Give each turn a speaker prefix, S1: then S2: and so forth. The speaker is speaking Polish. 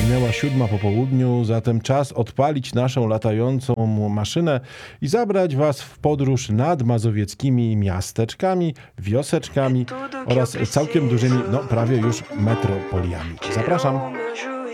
S1: Minęła 7 po południu, zatem czas odpalić naszą latającą maszynę i zabrać Was w podróż nad mazowieckimi miasteczkami, wioseczkami oraz całkiem dużymi, no prawie już metropoliami. Zapraszam!